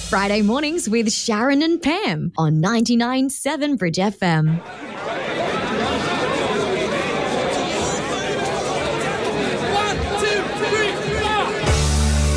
Friday mornings with Sharon and Pam on 99.7 Bridge FM.